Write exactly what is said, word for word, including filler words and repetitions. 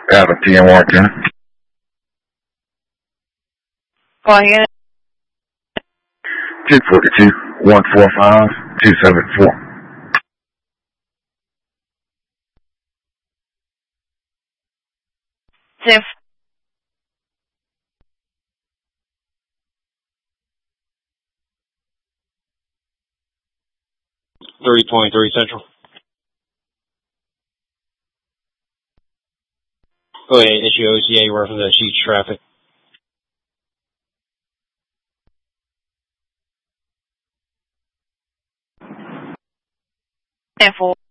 Out of T N one, Ken. Go ahead. two four two, one four five, two seven four. Ten. three twenty-three Central. Go ahead, issue O C A reference that sheets traffic. Ten four.